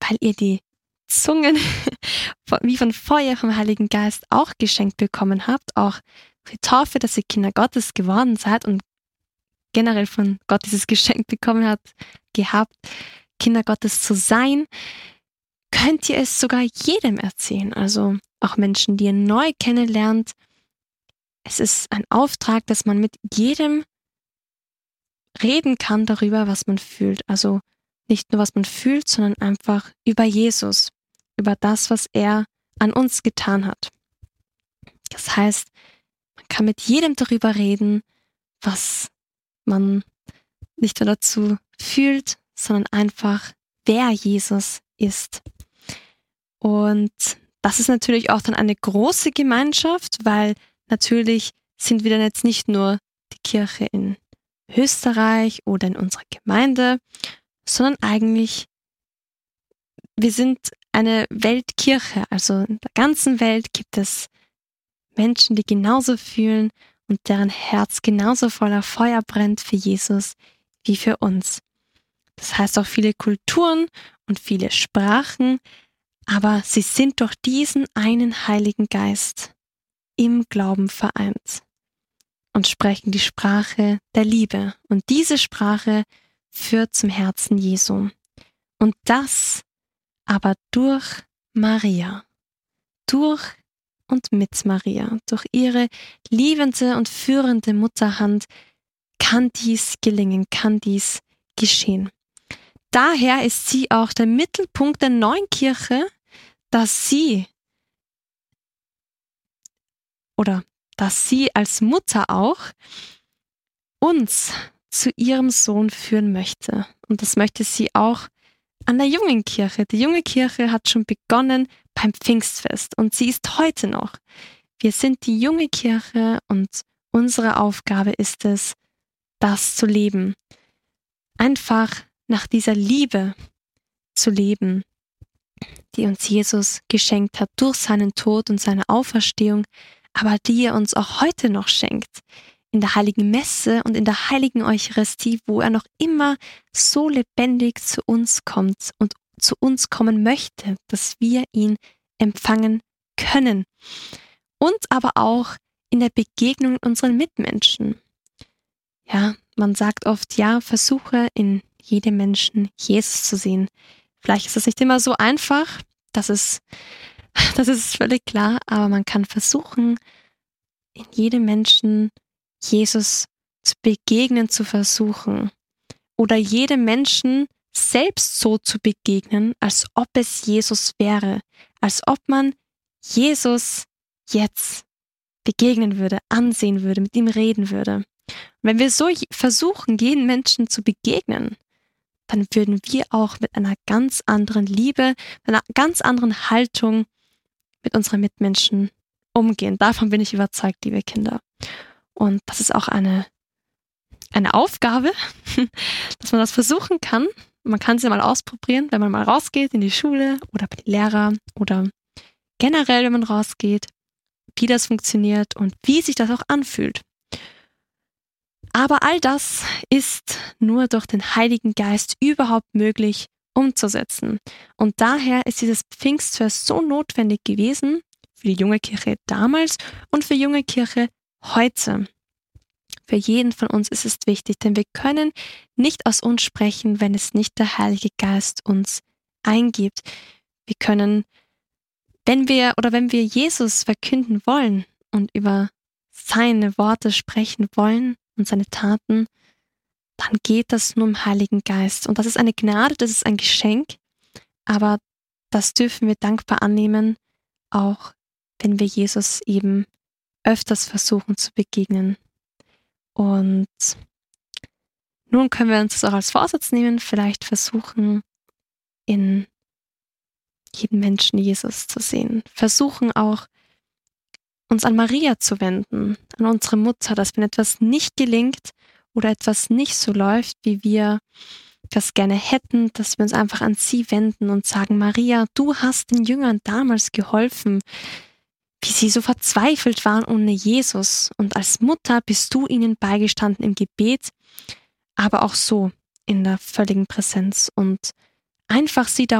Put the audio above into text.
weil ihr die Zungen wie von Feuer vom Heiligen Geist auch geschenkt bekommen habt, auch die Taufe, dass ihr Kinder Gottes geworden seid und generell von Gott dieses Geschenk bekommen habt, gehabt, Kinder Gottes zu sein, könnt ihr es sogar jedem erzählen, also auch Menschen, die ihr neu kennenlernt. Es ist ein Auftrag, dass man mit jedem reden kann darüber, was man fühlt. Also nicht nur, was man fühlt, sondern einfach über Jesus, über das, was er an uns getan hat. Das heißt, man kann mit jedem darüber reden, was man nicht nur dazu fühlt, sondern einfach, wer Jesus ist. Und das ist natürlich auch dann eine große Gemeinschaft, weil natürlich sind wir dann jetzt nicht nur die Kirche in Österreich oder in unserer Gemeinde, sondern eigentlich, wir sind eine Weltkirche. Also in der ganzen Welt gibt es Menschen, die genauso fühlen und deren Herz genauso voller Feuer brennt für Jesus wie für uns. Das heißt auch viele Kulturen und viele Sprachen, aber sie sind durch diesen einen Heiligen Geist im Glauben vereint und sprechen die Sprache der Liebe. Und diese Sprache führt zum Herzen Jesu. Und das aber durch Maria, durch und mit Maria, durch ihre liebende und führende Mutterhand kann dies gelingen, kann dies geschehen. Daher ist sie auch der Mittelpunkt der neuen Kirche, dass sie als Mutter auch uns zu ihrem Sohn führen möchte. Und das möchte sie auch an der jungen Kirche. Die junge Kirche hat schon begonnen beim Pfingstfest und sie ist heute noch. Wir sind die junge Kirche und unsere Aufgabe ist es, das zu leben. Einfach nach dieser Liebe zu leben, die uns Jesus geschenkt hat durch seinen Tod und seine Auferstehung, aber die er uns auch heute noch schenkt. In der heiligen Messe und in der heiligen Eucharistie, wo er noch immer so lebendig zu uns kommt und zu uns kommen möchte, dass wir ihn empfangen können. Und aber auch in der Begegnung mit unseren Mitmenschen. Ja, man sagt oft, ja, versuche in jedem Menschen Jesus zu sehen. Vielleicht ist das nicht immer so einfach, das ist völlig klar, aber man kann versuchen, in jedem Menschen Jesus zu begegnen, zu versuchen. Oder jedem Menschen selbst so zu begegnen, als ob es Jesus wäre. Als ob man Jesus jetzt begegnen würde, ansehen würde, mit ihm reden würde. Und wenn wir so versuchen, jeden Menschen zu begegnen, dann würden wir auch mit einer ganz anderen Liebe, einer ganz anderen Haltung mit unseren Mitmenschen umgehen. Davon bin ich überzeugt, liebe Kinder. Und das ist auch eine Aufgabe, dass man das versuchen kann. Man kann es ja mal ausprobieren, wenn man mal rausgeht in die Schule oder bei den Lehrern oder generell, wenn man rausgeht, wie das funktioniert und wie sich das auch anfühlt. Aber all das ist nur durch den Heiligen Geist überhaupt möglich umzusetzen. Und daher ist dieses Pfingstfest so notwendig gewesen für die junge Kirche damals und für die junge Kirche heute. Für jeden von uns ist es wichtig, denn wir können nicht aus uns sprechen, wenn es nicht der Heilige Geist uns eingibt. Wir können, wenn wir Jesus verkünden wollen und über seine Worte sprechen wollen und seine Taten, dann geht das nur im Heiligen Geist. Und das ist eine Gnade, das ist ein Geschenk, aber das dürfen wir dankbar annehmen, auch wenn wir Jesus eben öfters versuchen zu begegnen. Und nun können wir uns das auch als Vorsatz nehmen, vielleicht versuchen, in jedem Menschen Jesus zu sehen. Versuchen auch, uns an Maria zu wenden, an unsere Mutter, dass wenn etwas nicht gelingt oder etwas nicht so läuft, wie wir das gerne hätten, dass wir uns einfach an sie wenden und sagen, Maria, du hast den Jüngern damals geholfen, wie sie so verzweifelt waren ohne Jesus. Und als Mutter bist du ihnen beigestanden im Gebet, aber auch so in der völligen Präsenz und einfach sie da